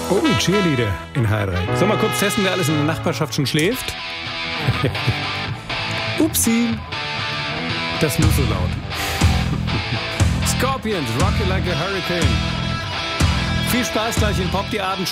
Oh, Cheerleader in HR3. Soll mal kurz testen, wer alles in der Nachbarschaft schon schläft? Upsi. Das muss so laut. Scorpions, Rock You Like a Hurricane. Viel Spaß gleich in Pop die Abendshow.